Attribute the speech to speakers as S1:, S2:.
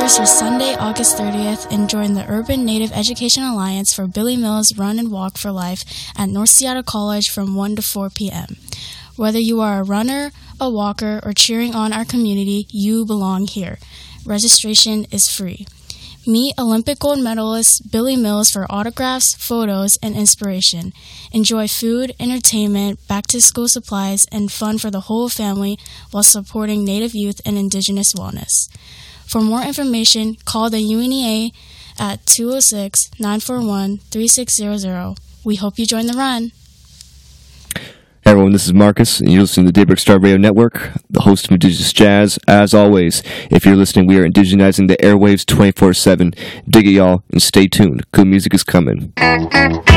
S1: for Sunday, August 30th and join the Urban Native Education Alliance for Billy Mills Run and Walk for Life at North Seattle College from 1 to 4 p.m. Whether you are a runner, a walker, or cheering on our community, you belong here. Registration is free. Meet Olympic gold medalist Billy Mills for autographs, photos, and inspiration. Enjoy food, entertainment, back-to-school supplies, and fun for the whole family while supporting Native youth and Indigenous wellness. For more information, call the UNEA at 206-941-3600. We hope you join the run.
S2: Hey everyone, this is Marcus, and you're listening to the Daybreak Star Radio Network, the host of Indigenous Jazz. As always, if you're listening, we are indigenizing the airwaves 24/7. Dig it, y'all, and stay tuned. Good music is coming.